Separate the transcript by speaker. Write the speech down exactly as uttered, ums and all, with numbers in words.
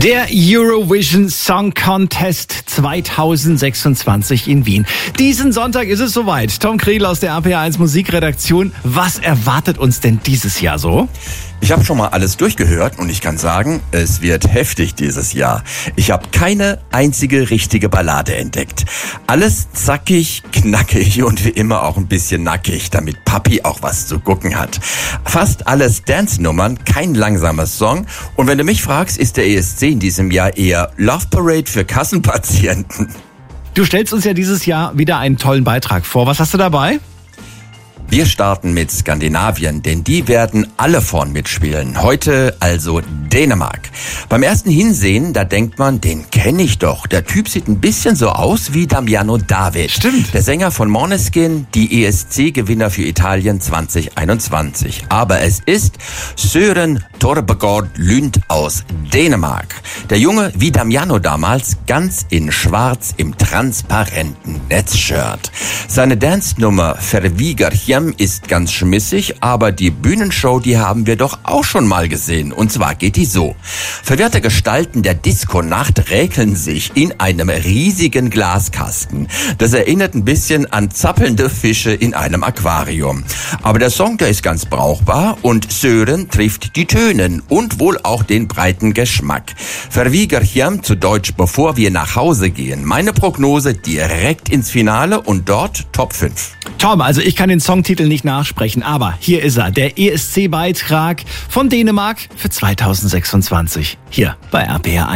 Speaker 1: Der Eurovision Song Contest zwanzig sechsundzwanzig in Wien. Diesen Sonntag ist es soweit. Tom Kriel aus der R P R eins Musikredaktion. Was erwartet uns denn dieses Jahr so?
Speaker 2: Ich habe schon mal alles durchgehört und ich kann sagen, es wird heftig dieses Jahr. Ich habe keine einzige richtige Ballade entdeckt. Alles zackig, knackig und wie immer auch ein bisschen nackig, damit Papi auch was zu gucken hat. Fast alles Dance-Nummern, kein langsamer Song. Und wenn du mich fragst, ist der E S C in diesem Jahr eher Love Parade für Kassenpatienten.
Speaker 1: Du stellst uns ja dieses Jahr wieder einen tollen Beitrag vor. Was hast du dabei?
Speaker 2: Wir starten mit Skandinavien, denn die werden alle vorn mitspielen. Heute also Dänemark. Beim ersten Hinsehen, da denkt man, den kenne ich doch. Der Typ sieht ein bisschen so aus wie Damiano David.
Speaker 1: Stimmt.
Speaker 2: Der Sänger von Måneskin, die E S C-Gewinner für Italien zwanzig einundzwanzig. Aber es ist Søren Torbjørn Lund aus Dänemark. Der Junge, wie Damiano damals, ganz in schwarz im transparenten Netzshirt. Seine Dance-Nummer Vervigerhjem ist ganz schmissig, aber die Bühnenshow, die haben wir doch auch schon mal gesehen. Und zwar geht die so. Verwirrte Gestalten der Disco-Nacht räkeln sich in einem riesigen Glaskasten. Das erinnert ein bisschen an zappelnde Fische in einem Aquarium. Aber der Song, der ist ganz brauchbar und Søren trifft die Tönen und wohl auch den breiten Geschmack. Vervigerhjem, zu Deutsch, bevor wir nach Hause gehen. Meine Prognose direkt ins Finale und dort Top fünf.
Speaker 1: Tom, also ich kann den Songtitel nicht nachsprechen, aber hier ist er, der E S C-Beitrag von Dänemark für zwanzig sechsundzwanzig, hier bei R P R eins.